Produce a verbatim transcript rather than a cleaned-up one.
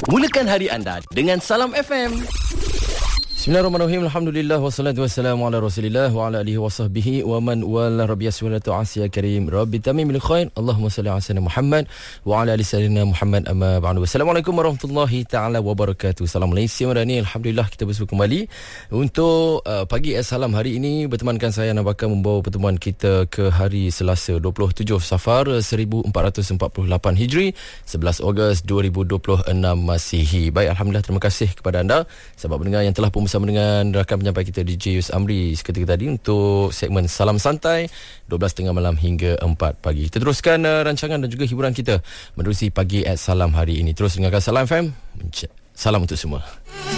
Mulakan hari anda dengan Salam F M. Bismillahirrahmanirrahim. Alhamdulillah wassalatu wassalamu ala Rasulillah wa ala alihi wa sahbihi wa man wala rabbi aswalatu asya karim. Rabbi tamim bil khair. Allahumma salli ala sayyidina Muhammad wa ala ali sayyidina Muhammad amma ba'du. Assalamualaikum warahmatullahi taala wabarakatuh. Salam Malaysia Madani. Alhamdulillah kita bersua kembali untuk uh, pagi Assalam hari ini. Bertemankan saya Ana Bakar membawa pertemuan kita ke hari Selasa dua puluh tujuh Safar seribu empat ratus empat puluh lapan Hijri, sebelas Ogos dua ribu dua puluh enam Masihi. Baik, alhamdulillah, terima kasih kepada anda sahabat pendengar yang telah pun bersama dengan rakan penyampai kita D J Yus Amri seketika tadi untuk segmen Salam Santai dua belas tiga puluh malam hingga empat pagi. Kita teruskan uh, rancangan dan juga hiburan kita menerusi pagi at Salam hari ini. Terus dengarkan Salam F M. Salam untuk semua.